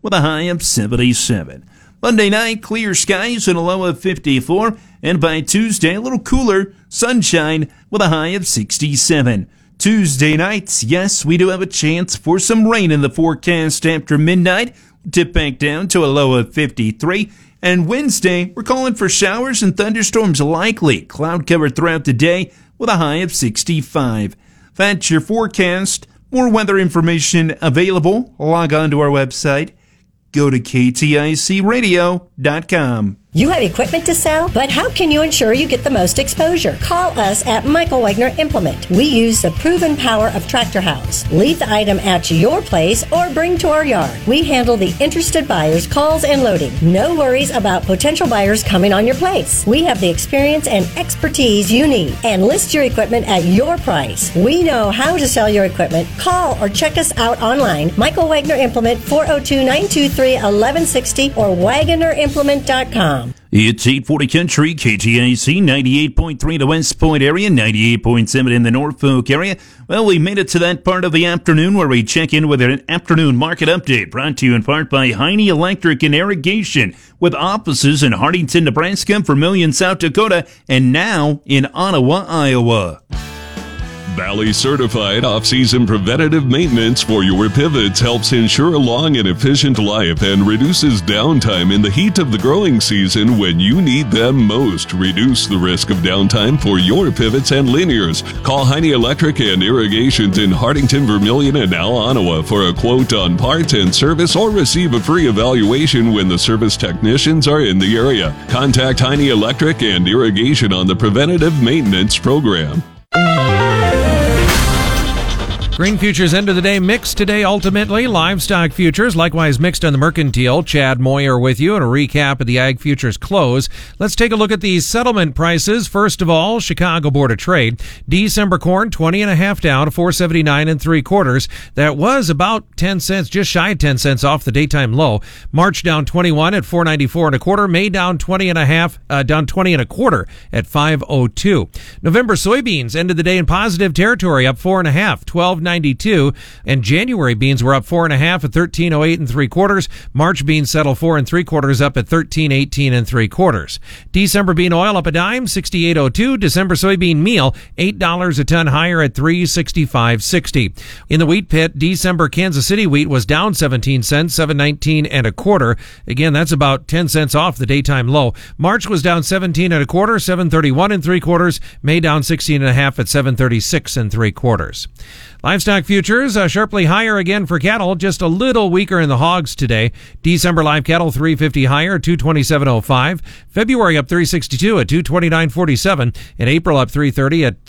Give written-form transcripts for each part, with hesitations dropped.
with a high of 77. Monday night, clear skies and a low of 54. And by Tuesday, a little cooler, sunshine with a high of 67. Tuesday nights, yes, we do have a chance for some rain in the forecast after midnight. Dip back down to a low of 53. And Wednesday, we're calling for showers and thunderstorms likely. Cloud cover throughout the day with a high of 65. That's your forecast. More weather information available. Log on to our website. Go to kticradio.com. You have equipment to sell, but how can you ensure you get the most exposure? Call us at Michael Wagner Implement. We use the proven power of Tractor House. Leave the item at your place or bring to our yard. We handle the interested buyers' calls and loading. No worries about potential buyers coming on your place. We have the experience and expertise you need and list your equipment at your price. We know how to sell your equipment. Call or check us out online. Michael Wagner Implement, 402-923-1160 or WagnerImplement.com. It's 840 Country, KTIC 98.3 the West Point area, 98.7 in the Norfolk area. Well, we made it to that part of the afternoon where we check in with an afternoon market update brought to you in part by Heine Electric and Irrigation with offices in Hardington, Nebraska, Vermillion, South Dakota, and now in Ottawa, Iowa. Valley Certified Off-Season Preventative Maintenance for your pivots helps ensure a long and efficient life and reduces downtime in the heat of the growing season when you need them most. Reduce the risk of downtime for your pivots and linears. Call Heine Electric and Irrigations in Hardington, Vermillion, and now Ottawa for a quote on parts and service or receive a free evaluation when the service technicians are in the area. Contact Heine Electric and Irrigation on the Preventative Maintenance Program. Grain futures end of the day mixed today ultimately. Livestock futures likewise mixed on the mercantile. Chad Moyer with you and a recap of the ag futures close. Let's take a look at the settlement prices. First of all, Chicago Board of Trade. December corn 20.5 down to 479 3/4. That was about 10 cents, just shy of 10 cents off the daytime low. March down 21 at 494 1/4. May down 20.5, down 20 1/4 at 502. November soybeans ended the day in positive territory, up 4.5, 12.92, and January beans were up 4.5 at 13.08 3/4. March beans settled 4 3/4 up at 13.18 3/4. December bean oil up a dime, 68.02. December soybean meal $8 a ton higher at 365.60. In the wheat pit, December Kansas City wheat was down 17 cents, 7.19 1/4. Again, that's about 10 cents off the daytime low. March was down 17 1/4, 7.31 3/4. May down 16.5 at 7.36 3/4. Livestock futures sharply higher again for cattle, just a little weaker in the hogs today. December live cattle 350 higher, 227.05. February up 362 at 229.47, and April up 330 at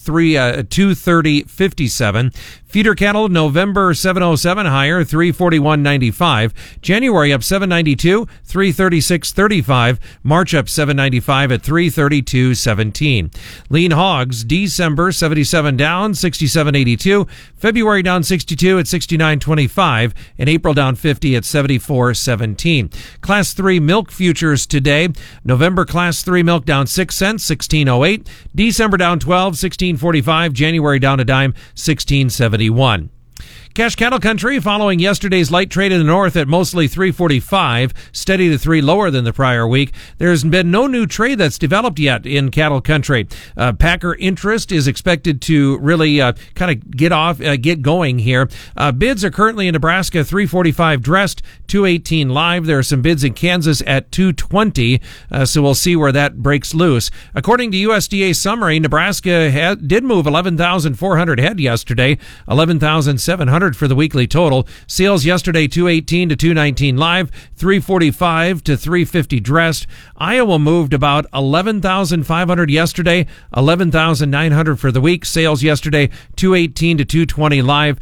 230.57. Feeder cattle November 707 higher, 341.95. January up 792, 336.35. March up 795 at 332.17. Lean hogs December 77 down, 67.82. February down 62 at 69.25, and April down 50 at 74.17. Class 3 milk futures today. November Class 3 milk down 6 cents, 16.08. December down 12, 16.45. January down a dime, 16.71. Cash cattle country following yesterday's light trade in the north at mostly 345, steady to 3 lower than the prior week. There's been no new trade that's developed yet in cattle country. Packer interest is expected to really kind of get going here. Bids are currently in Nebraska 345 dressed, 218 live. There are some bids in Kansas at 220, so we'll see where that breaks loose. According to USDA summary, Nebraska did move 11,400 head yesterday, 11,700 for the weekly total. Sales yesterday 218 to 219 live, 345 to 350 dressed. Iowa moved about 11,500 yesterday, 11,900 for the week. Sales yesterday 218 to 220 live,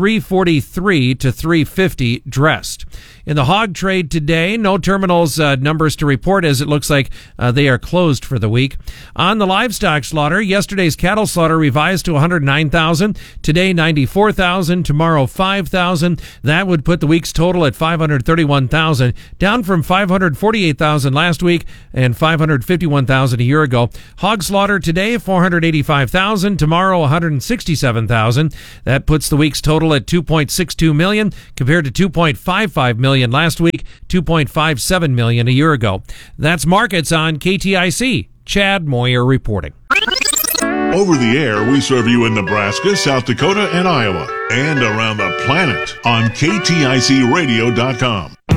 343 to 350 dressed. In the hog trade today, no terminals numbers to report as it looks like they are closed for the week. On the livestock slaughter, yesterday's cattle slaughter revised to 109,000. Today, 94,000. Tomorrow, 5,000. That would put the week's total at 531,000, down from 548,000 last week and 551,000 a year ago. Hog slaughter today, 485,000. Tomorrow, 167,000. That puts the week's total total at $2.62 million compared to $2.55 million last week, $2.57 million a year ago. That's markets on KTIC. Chad Moyer reporting. Over the air, we serve you in Nebraska, South Dakota, and Iowa, and around the planet on KTICradio.com.